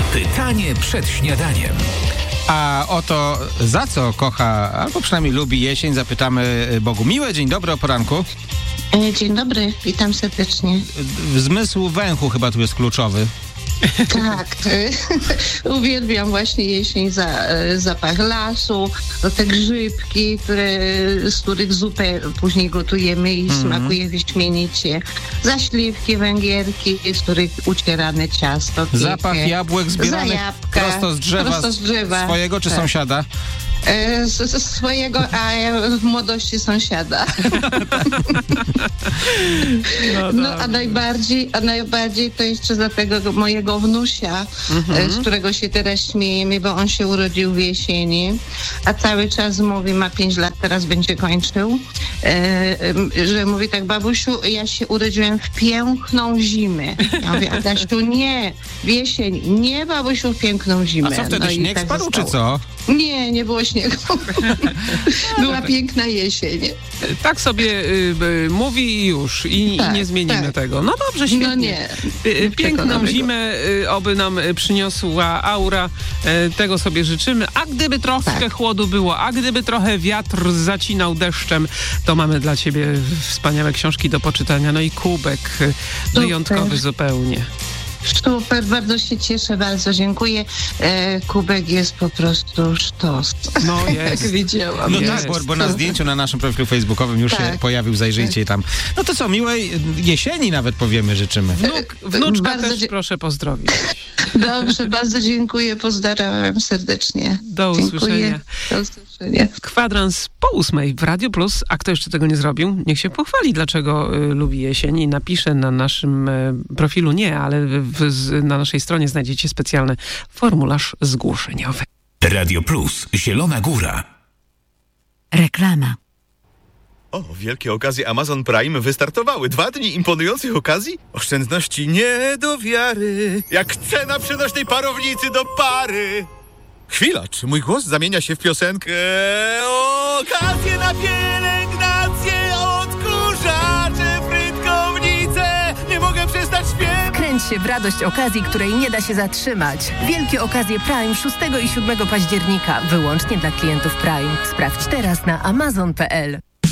Pytanie przed śniadaniem. A o to, za co kocha, albo przynajmniej lubi jesień, zapytamy Bogumiłę. Dzień dobry, o poranku. Dzień dobry, witam serdecznie. Zmysł węchu chyba tu jest kluczowy. Tak, uwielbiam właśnie jesień, zapach lasu, te grzybki, z których zupę później gotujemy i smakuje wyśmienicie. Zaśliwki, węgierki, z których ucierane ciasto. Zapach jabłek zbieranych prosto z drzewa. Swojego czy sąsiada? Z swojego, a w młodości sąsiada. A najbardziej to jeszcze za tego mojego wnusia, z którego się teraz śmiejemy, bo on się urodził w jesieni, a cały czas mówi, ma 5 lat, teraz będzie kończył, że mówi tak: babusiu, ja się urodziłem w piękną zimę. Ja mówię: Adasiu, nie, w jesień, nie, babusiu, w piękną zimę. A co wtedy, śnieg tak spadł, zostało. czy co? Nie było śniegu. Była piękna jesień. Tak sobie mówi i już. I nie zmienimy tego. No dobrze, świetnie. No nie. Piękną zimę oby nam przyniosła aura. Tego sobie życzymy. A gdyby troszkę chłodu było, a gdyby trochę wiatr zacinał deszczem, to mamy dla ciebie wspaniałe książki do poczytania. No i kubek wyjątkowy zupełnie. Super, bardzo się cieszę, bardzo dziękuję. Kubek jest po prostu sztos. No jest. Jak widziałam. No tak, bo na zdjęciu na naszym profilu facebookowym już się pojawił, zajrzyjcie tam. No to co, miłej jesieni nawet powiemy, życzymy. Wnuczka też proszę pozdrowić. Dobrze, bardzo dziękuję, pozdrawiam serdecznie. Do usłyszenia. Do usłyszenia. Kwadrans po 8 w Radio Plus. A kto jeszcze tego nie zrobił, niech się pochwali, dlaczego lubi jesień i napisze na naszym profilu, ale na naszej stronie znajdziecie specjalny formularz zgłoszeniowy. Radio Plus, Zielona Góra. Reklama. O, wielkie okazje Amazon Prime wystartowały. 2 dni imponujących okazji? Oszczędności nie do wiary. Jak cena przenośnej parownicy do pary. Chwila, czy mój głos zamienia się w piosenkę? Okazje na pielęgnację, odkurzacze, frytkownice. Nie mogę przestać śpiewać. Kręć się w radość okazji, której nie da się zatrzymać. Wielkie okazje Prime 6 i 7 października. Wyłącznie dla klientów Prime. Sprawdź teraz na amazon.pl.